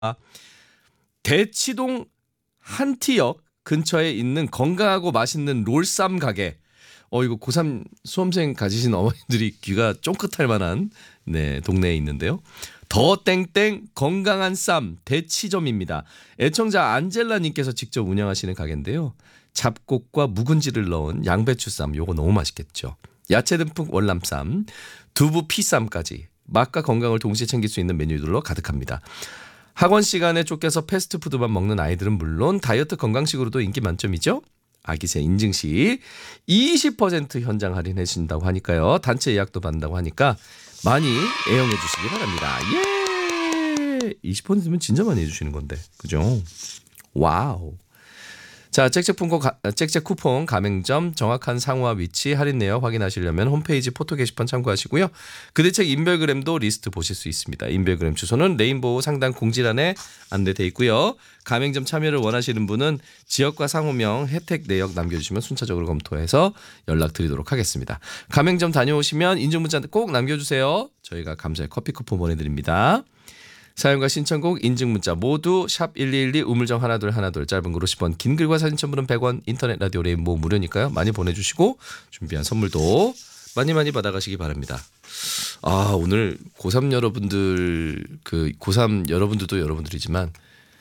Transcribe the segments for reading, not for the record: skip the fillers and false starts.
대치동 한티역 근처에 있는 건강하고 맛있는 롤쌈 가게. 이거 고3 수험생 가지신 어머니들이 귀가 쫑긋할 만한 동네에 있는데요. 더 땡땡 건강한 쌈 대치점입니다. 애청자 안젤라님께서 직접 운영하시는 가게인데요. 잡곡과 묵은지를 넣은 양배추쌈 요거 너무 맛있겠죠. 야채 듬뿍 월남쌈, 두부 피쌈까지 맛과 건강을 동시에 챙길 수 있는 메뉴들로 가득합니다. 학원 시간에 쫓겨서 패스트푸드만 먹는 아이들은 물론 다이어트 건강식으로도 인기 만점이죠. 아기새 인증시 20% 현장 할인해 주신다고 하니까요. 단체 예약도 받는다고 하니까 많이 애용해 주시기 바랍니다. 예! 20%면 진짜 많이 해주시는 건데, 그죠? 와우. 자, 짹짹 쿠폰 가맹점 정확한 상호와 위치 할인 내역 확인하시려면 홈페이지 포토 게시판 참고하시고요. 그대책 인별그램도 리스트 보실 수 있습니다. 인별그램 주소는 레인보우 상단 공지란에 안내돼 있고요. 가맹점 참여를 원하시는 분은 지역과 상호명 혜택 내역 남겨주시면 순차적으로 검토해서 연락드리도록 하겠습니다. 가맹점 다녀오시면 인증문자 꼭 남겨주세요. 저희가 감사의 커피 쿠폰 보내드립니다. 사연과 신청곡 인증문자 모두 샵 1212 우물정 하나둘 짧은 글 50원 긴 글과 사진 첨부는 100원 인터넷 라디오 레인보우 무료니까요. 많이 보내주시고 준비한 선물도 많이 받아가시기 바랍니다. 오늘 고3 여러분들 고3 여러분들도 여러분들이지만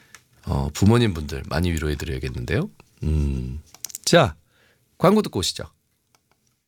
부모님분들 많이 위로해드려야겠는데요. 자 광고 듣고 오시죠.